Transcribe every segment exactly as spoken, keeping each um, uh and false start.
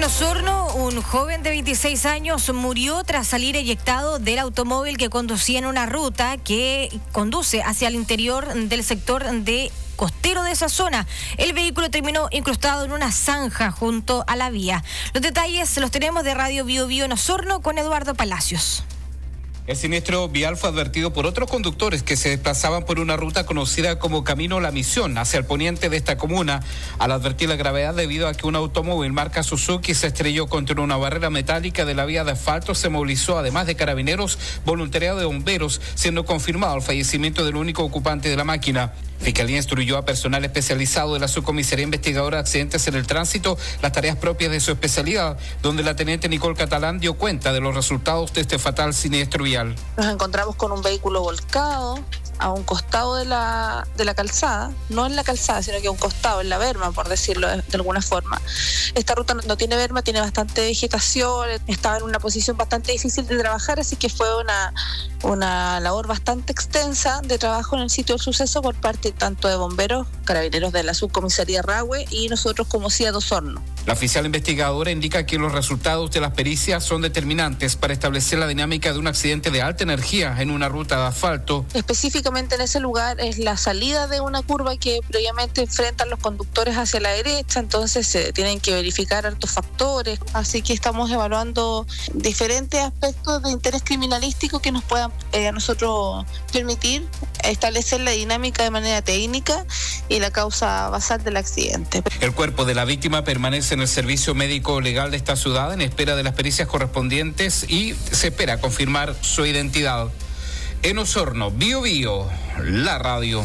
En Osorno, un joven de veintiséis años murió tras salir eyectado del automóvil que conducía en una ruta que conduce hacia el interior del sector de costero de esa zona. El vehículo terminó incrustado en una zanja junto a la vía. Los detalles los tenemos de Radio Bio Bio en Osorno con Eduardo Palacios. El siniestro vial fue advertido por otros conductores que se desplazaban por una ruta conocida como Camino La Misión hacia el poniente de esta comuna, al advertir la gravedad debido a que un automóvil marca Suzuki se estrelló contra una barrera metálica de la vía de asfalto. Se movilizó, además de carabineros, voluntariado de bomberos, siendo confirmado el fallecimiento del único ocupante de la máquina. Fiscalía instruyó a personal especializado de la Subcomisaría Investigadora de Accidentes en el Tránsito las tareas propias de su especialidad, donde la teniente Nicole Catalán dio cuenta de los resultados de este fatal siniestro vial. Nos encontramos con un vehículo volcado a un costado de la, de la calzada, no en la calzada, sino que a un costado, en la berma, por decirlo de, de alguna forma. Esta ruta no, no tiene berma, tiene bastante vegetación, estaba en una posición bastante difícil de trabajar, así que fue una, una labor bastante extensa de trabajo en el sitio del suceso por parte tanto de bomberos, carabineros de la Subcomisaría Rahue y nosotros como C I A de Osorno. La oficial investigadora indica que los resultados de las pericias son determinantes para establecer la dinámica de un accidente de alta energía en una ruta de asfalto. Específicamente en ese lugar es la salida de una curva que previamente enfrentan los conductores hacia la derecha, entonces se eh, tienen que verificar altos factores, así que estamos evaluando diferentes aspectos de interés criminalístico que nos puedan eh, a nosotros permitir establecer la dinámica de manera técnica y la causa basal del accidente. El cuerpo de la víctima permanece en el servicio médico legal de esta ciudad en espera de las pericias correspondientes y se espera confirmar su identidad. En Osorno, Bio Bio, la radio.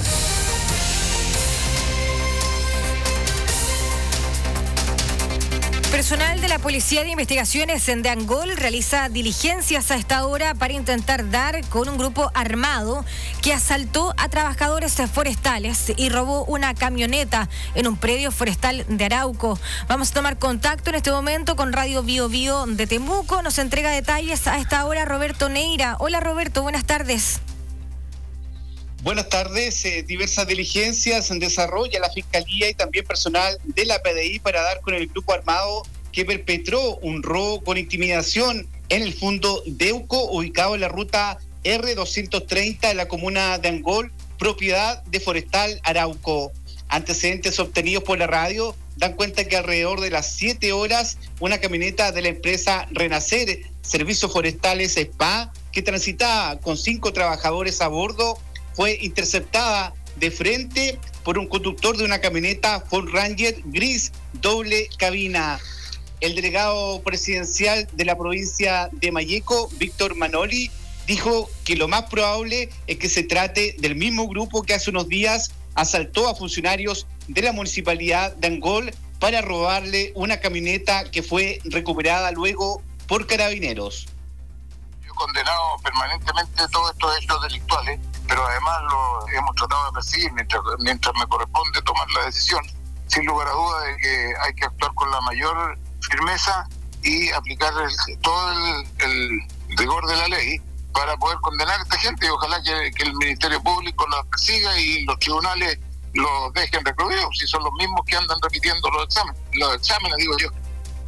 Personal de la Policía de Investigaciones de Angol realiza diligencias a esta hora para intentar dar con un grupo armado que asaltó a trabajadores forestales y robó una camioneta en un predio forestal de Arauco. Vamos a tomar contacto en este momento con Radio Bio Bio de Temuco. Nos entrega detalles a esta hora Roberto Neira. Hola Roberto, buenas tardes. Buenas tardes. Eh, diversas diligencias desarrolla la Fiscalía y también personal de la P D I para dar con el grupo armado que perpetró un robo con intimidación en el fondo Deuco, ubicado en la ruta R doscientos treinta de la comuna de Angol, propiedad de Forestal Arauco. Antecedentes obtenidos por la radio dan cuenta que alrededor de las siete horas, una camioneta de la empresa Renacer Servicios Forestales S P A, que transitaba con cinco trabajadores a bordo, fue interceptada de frente por un conductor de una camioneta Ford Ranger gris doble cabina. El delegado presidencial de la provincia de Malleco, Víctor Manoli, dijo que lo más probable es que se trate del mismo grupo que hace unos días asaltó a funcionarios de la municipalidad de Angol para robarle una camioneta que fue recuperada luego por carabineros. Yo he condenado permanentemente todos estos hechos delictuales, pero además lo hemos tratado de perseguir mientras, mientras me corresponde tomar la decisión, sin lugar a duda de que hay que actuar con la mayor firmeza y aplicar el, todo el, el rigor de la ley para poder condenar a esta gente, y ojalá que, que el Ministerio Público la persiga y los tribunales los dejen recluidos, si son los mismos que andan repitiendo los exámenes, los exámenes digo yo.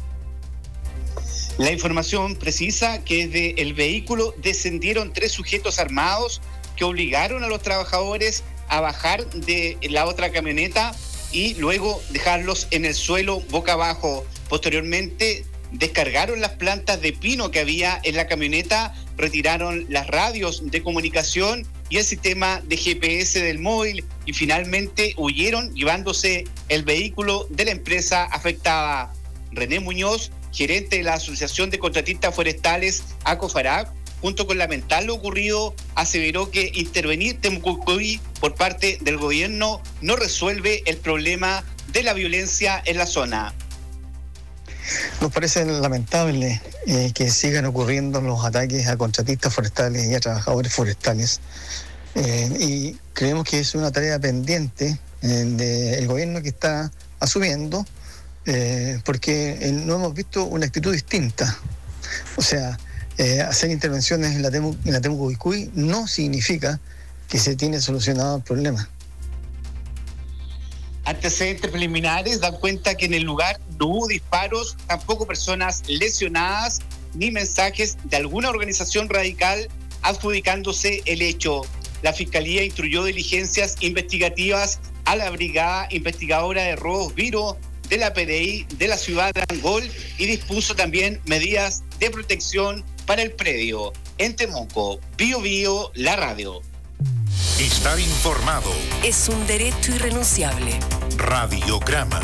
La información precisa que desde el vehículo descendieron tres sujetos armados que obligaron a los trabajadores a bajar de la otra camioneta y luego dejarlos en el suelo boca abajo. Posteriormente descargaron las plantas de pino que había en la camioneta, retiraron las radios de comunicación y el sistema de G P S del móvil y finalmente huyeron llevándose el vehículo de la empresa afectada. René Muñoz, gerente de la Asociación de Contratistas Forestales ACOFARAC, junto con lamentar lo ocurrido, aseveró que intervenir Temucuy por parte del gobierno no resuelve el problema de la violencia en la zona. Nos parece lamentable eh, que sigan ocurriendo los ataques a contratistas forestales y a trabajadores forestales. Eh, y creemos que es una tarea pendiente eh, del gobierno que está asumiendo, eh, porque eh, no hemos visto una actitud distinta. O sea, eh, hacer intervenciones en la Temu, en la Temucuy no significa que se tiene solucionado el problema. Antecedentes preliminares dan cuenta que en el lugar no hubo disparos, tampoco personas lesionadas, ni mensajes de alguna organización radical adjudicándose el hecho. La Fiscalía instruyó diligencias investigativas a la Brigada Investigadora de Robos Viro de la P D I de la ciudad de Angol y dispuso también medidas de protección para el predio. En Temuco, Bio Bio, la radio. Estar informado es un derecho irrenunciable. Radiograma.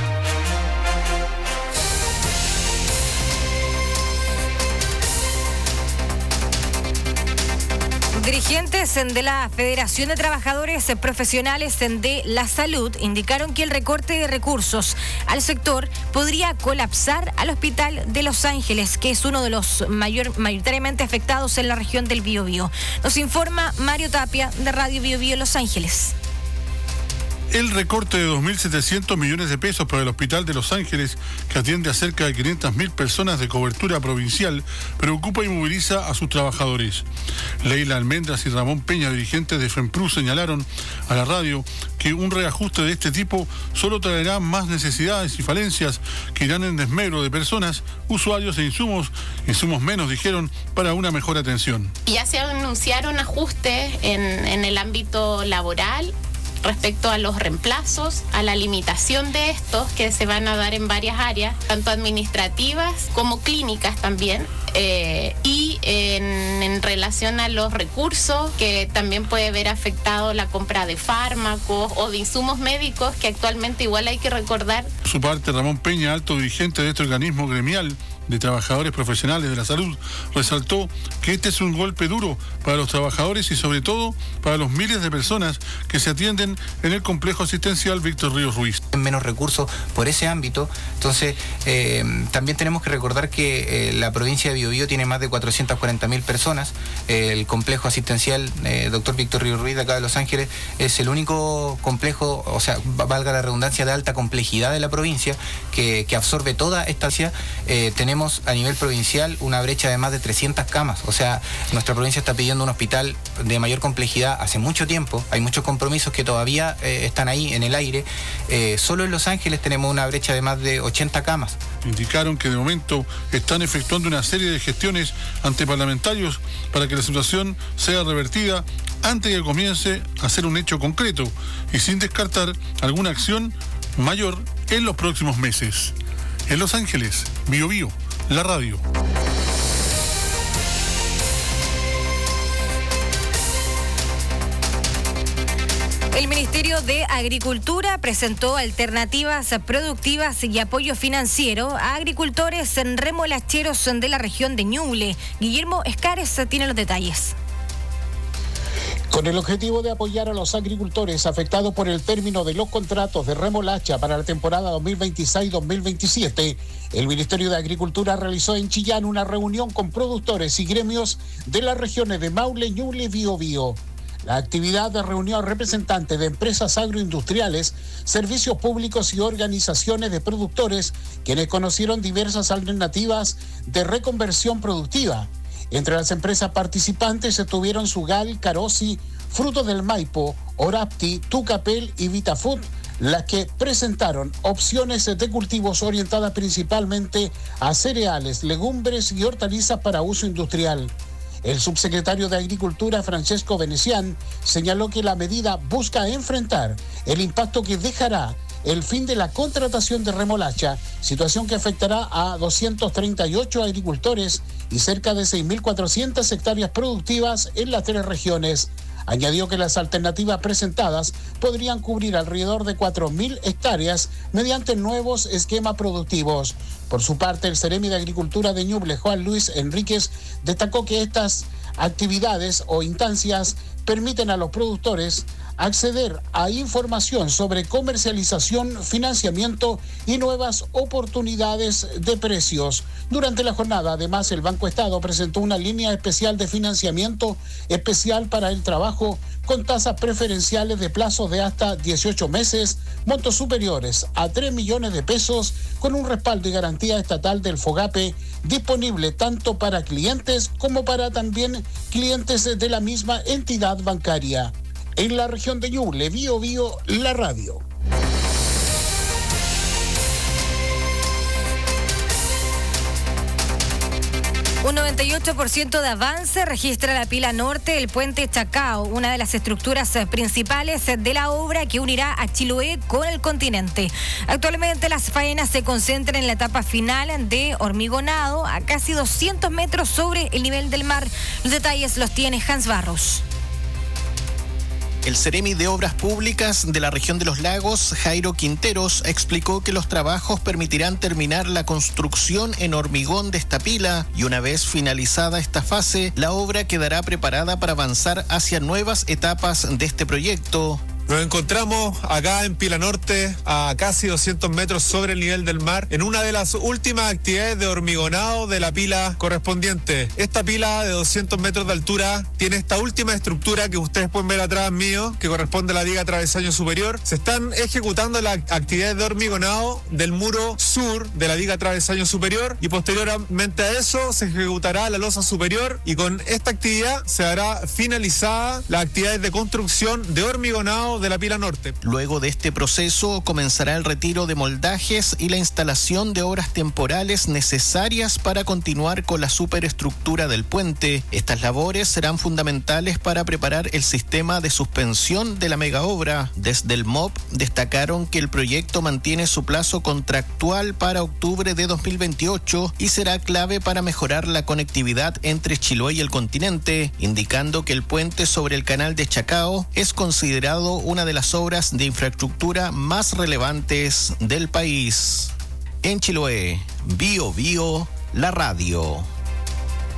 Dirigentes de la Federación de Trabajadores Profesionales de la Salud indicaron que el recorte de recursos al sector podría colapsar al Hospital de Los Ángeles, que es uno de los mayor, mayoritariamente afectados en la región del Biobío. Nos informa Mario Tapia de Radio Biobío Los Ángeles. El recorte de dos mil setecientos millones de pesos para el Hospital de Los Ángeles, que atiende a cerca de quinientas mil personas de cobertura provincial, preocupa y moviliza a sus trabajadores. Leila Almendras y Ramón Peña, dirigentes de FEMPRU, señalaron a la radio que un reajuste de este tipo solo traerá más necesidades y falencias que irán en desmedro de personas, usuarios e insumos, insumos menos, dijeron, para una mejor atención. Ya se anunciaron ajustes en, en el ámbito laboral, respecto a los reemplazos, a la limitación de estos que se van a dar en varias áreas, tanto administrativas como clínicas también, eh, y en, en relación a los recursos, que también puede ver afectado la compra de fármacos o de insumos médicos, que actualmente igual hay que recordar. Por su parte, Ramón Peña, alto dirigente de este organismo gremial de trabajadores profesionales de la salud, resaltó que este es un golpe duro para los trabajadores y sobre todo para los miles de personas que se atienden en el complejo asistencial Víctor Ríos Ruiz. Menos recursos por ese ámbito, entonces eh, también tenemos que recordar que eh, la provincia de Biobío tiene más de cuatrocientas cuarenta mil personas, eh, el complejo asistencial eh, doctor Víctor Ríos Ruiz de acá de Los Ángeles es el único complejo, o sea, valga la redundancia, de alta complejidad de la provincia que, que absorbe toda esta eh, tenemos a nivel provincial una brecha de más de trescientas camas, o sea, nuestra provincia está pidiendo un hospital de mayor complejidad hace mucho tiempo, hay muchos compromisos que todavía eh, están ahí en el aire, eh, solo en Los Ángeles tenemos una brecha de más de ochenta camas. Indicaron que de momento están efectuando una serie de gestiones ante parlamentarios para que la situación sea revertida antes de que comience a ser un hecho concreto y sin descartar alguna acción mayor en los próximos meses. En Los Ángeles, Bio Bio, la radio. El Ministerio de Agricultura presentó alternativas productivas y apoyo financiero a agricultores en remolacheros de la región de Ñuble. Guillermo Escares tiene los detalles. Con el objetivo de apoyar a los agricultores afectados por el término de los contratos de remolacha para la temporada dos mil veintiséis dos mil veintisiete, el Ministerio de Agricultura realizó en Chillán una reunión con productores y gremios de las regiones de Maule, Ñuble y Biobío. La actividad reunió a representantes de empresas agroindustriales, servicios públicos y organizaciones de productores, quienes conocieron diversas alternativas de reconversión productiva. Entre las empresas participantes estuvieron Sugal, Carosi, Frutos del Maipo, Orapti, Tucapel y Vitafood, las que presentaron opciones de cultivos orientadas principalmente a cereales, legumbres y hortalizas para uso industrial. El subsecretario de Agricultura, Francesco Venecián, señaló que la medida busca enfrentar el impacto que dejará el fin de la contratación de remolacha, situación que afectará a doscientos treinta y ocho agricultores y cerca de seis mil cuatrocientas hectáreas productivas en las tres regiones. Añadió que las alternativas presentadas podrían cubrir alrededor de cuatro mil hectáreas mediante nuevos esquemas productivos. Por su parte, el Seremi de Agricultura de Ñuble, Juan Luis Enríquez, destacó que estas actividades o instancias permiten a los productores acceder a información sobre comercialización, financiamiento y nuevas oportunidades de precios. Durante la jornada, además, el Banco Estado presentó una línea especial de financiamiento especial para el trabajo con tasas preferenciales de plazos de hasta dieciocho meses, montos superiores a tres millones de pesos, con un respaldo y garantía estatal del FOGAPE disponible tanto para clientes como para también clientes de la misma entidad bancaria. En la región de Ñuble, Bio Bio, la radio. Un noventa y ocho por ciento de avance registra la pila norte del puente Chacao, una de las estructuras principales de la obra que unirá a Chiloé con el continente. Actualmente las faenas se concentran en la etapa final de hormigonado a casi doscientos metros sobre el nivel del mar. Los detalles los tiene Hans Barros. El Ceremi de Obras Públicas de la región de los Lagos, Jairo Quinteros, explicó que los trabajos permitirán terminar la construcción en hormigón de esta pila y una vez finalizada esta fase, la obra quedará preparada para avanzar hacia nuevas etapas de este proyecto. Nos encontramos acá en Pila Norte, a casi doscientos metros sobre el nivel del mar, en una de las últimas actividades de hormigonado de la pila correspondiente. Esta pila de doscientos metros de altura tiene esta última estructura que ustedes pueden ver atrás mío, que corresponde a la viga travesaño superior. Se están ejecutando las actividades de hormigonado del muro sur de la viga travesaño superior y posteriormente a eso se ejecutará la losa superior y con esta actividad se hará finalizada las actividades de construcción de hormigonado de la pila norte. Luego de este proceso comenzará el retiro de moldajes y la instalación de obras temporales necesarias para continuar con la superestructura del puente. Estas labores serán fundamentales para preparar el sistema de suspensión de la megaobra. Desde el M O P destacaron que el proyecto mantiene su plazo contractual para octubre de dos mil veintiocho y será clave para mejorar la conectividad entre Chiloé y el continente, indicando que el puente sobre el canal de Chacao es considerado una de las obras de infraestructura más relevantes del país. En Chiloé, Bio Bio, la radio.